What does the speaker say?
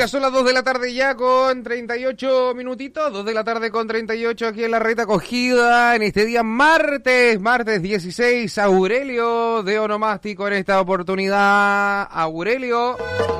Oiga, son las 2 de la tarde ya con 38 minutitos, 2 de la tarde con 38 aquí en la Reta Acogida, en este día martes 16, Aurelio de Onomástico en esta oportunidad. Aurelio.